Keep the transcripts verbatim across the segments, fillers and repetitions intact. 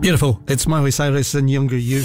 Beautiful. It's Miley Cyrus and Younger You.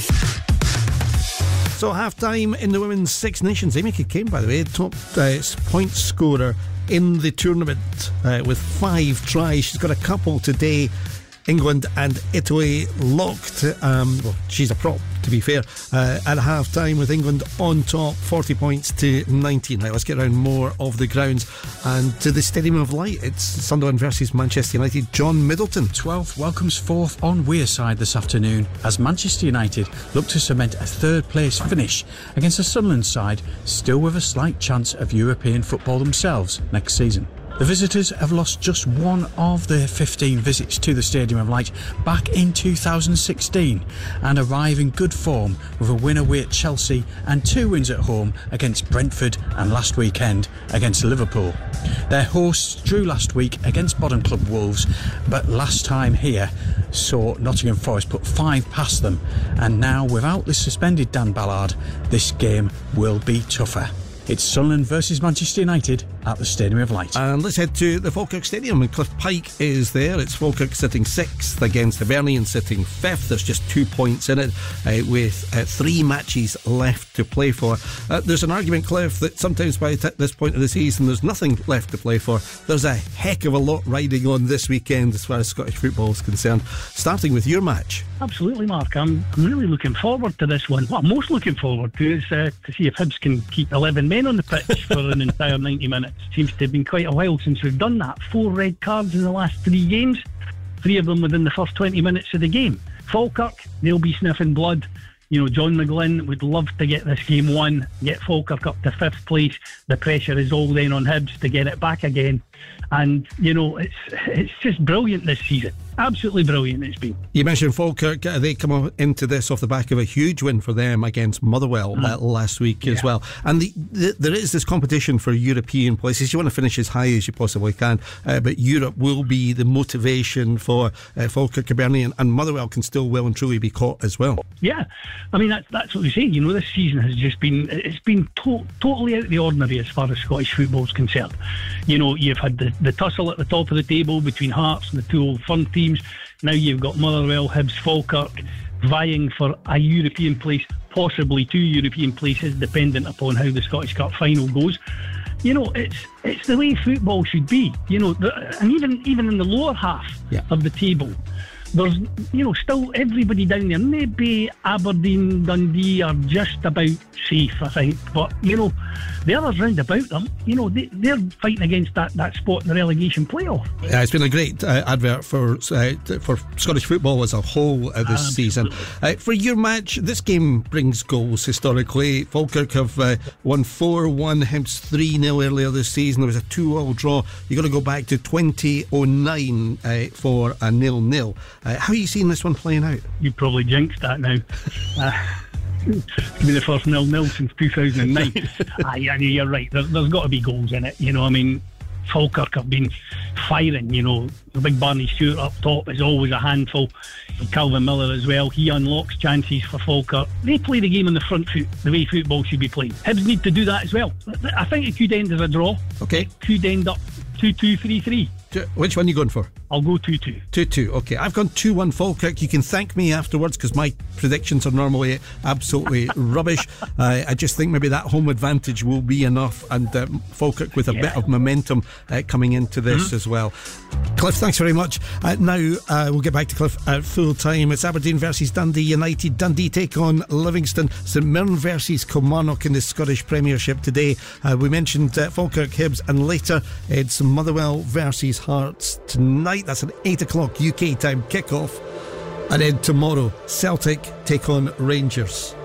So half time in the Women's Six Nations. Amy Kane, by the way, top uh, point scorer in the tournament uh, with five tries. She's got a couple today. England and Italy locked. Um, well, she's a prop, to be fair, uh, at half time with England on top, forty points to nineteen. Now let's get around more of the grounds and to the Stadium of Light. It's Sunderland versus Manchester United. John Middleton. twelfth welcomes fourth on Wearside this afternoon as Manchester United look to cement a third place finish against a Sunderland side still with a slight chance of European football themselves next season. The visitors have lost just one of their fifteen visits to the Stadium of Light back in two thousand sixteen and arrive in good form with a win away at Chelsea and two wins at home against Brentford and last weekend against Liverpool. Their hosts drew last week against bottom club Wolves, but last time here saw Nottingham Forest put five past them, and now without the suspended Dan Ballard, this game will be tougher. It's Sunderland versus Manchester United at the Stadium of Light. And let's head to the Falkirk Stadium, and Cliff Pike is there. It's Falkirk sitting sixth against Hibernian sitting fifth. There's just two points in it uh, with uh, three matches left to play for. Uh, there's an argument, Cliff, that sometimes by t- this point of the season there's nothing left to play for. There's a heck of a lot riding on this weekend as far as Scottish football is concerned, starting with your match. Absolutely, Mark. I'm, I'm really looking forward to this one. What I'm most looking forward to is uh, to see if Hibs can keep eleven men on the pitch for an entire ninety minutes. Seems to have been quite a while since we've done that. Four red cards in the last three games, three of them within the first twenty minutes of the game. Falkirk, they'll be sniffing blood. You know, John McGlynn would love to get this game won, get Falkirk up to fifth place. The pressure is all then on Hibs to get it back again. And, you know, it's it's just brilliant this season. Absolutely brilliant it's been. You mentioned Falkirk. They come into this off the back of a huge win for them against Motherwell mm. uh, last week yeah. as well. And the, the, there is this competition for European places. You want to finish as high as you possibly can, uh, but Europe will be the motivation for uh, Falkirk, Hibernian, and Motherwell can still well and truly be caught as well. Yeah, I mean that's that's what we say. You know, this season has just been it's been to- totally out of the ordinary as far as Scottish football is concerned. You know, you've had the, the tussle at the top of the table between Hearts and the two Old Firm teams. Now you've got Motherwell, Hibs, Falkirk vying for a European place, possibly two European places, dependent upon how the Scottish Cup final goes. You know, it's it's the way football should be. You know, the, and even even in the lower half yeah. of the table, there's, you know, still everybody down there. Maybe Aberdeen, Dundee are just about safe, I think. But, you know, the others round about them, you know, they, they're fighting against that, that spot in the relegation playoff. Yeah, it's been a great uh, advert for uh, for Scottish football as a whole uh, this Absolutely. season. Uh, for your match, this game brings goals historically. Falkirk have uh, won four one, Hibs three nil earlier this season. There was a two all draw. You've got to go back to twenty oh nine uh, for a nil nil. Uh, how are you seeing this one playing out? You probably jinxed that now. uh, it's been the first nil nil since two thousand nine. ah, yeah, you're right. There, there's got to be goals in it. You know, I mean, Falkirk have been firing. You know, the big Barney Stewart up top is always a handful. Calvin Miller as well. He unlocks chances for Falkirk. They play the game on the front foot, the way football should be played. Hibs need to do that as well. I think it could end as a draw. Okay. It could end up two two, three three. Which one are you going for? I'll go two two. two two, okay. I've gone two one Falkirk. You can thank me afterwards because my predictions are normally absolutely rubbish. Uh, I just think maybe that home advantage will be enough, and uh, Falkirk with a yeah. bit of momentum uh, coming into this mm-hmm. as well. Cliff, thanks very much. Uh, now uh, we'll get back to Cliff at full time. It's Aberdeen versus Dundee United. Dundee take on Livingston. St Mirren versus Kilmarnock in the Scottish Premiership today. Uh, we mentioned uh, Falkirk, Hibs, and later it's Motherwell versus Hearts tonight. That's an eight o'clock U K time kickoff. And then tomorrow, Celtic take on Rangers.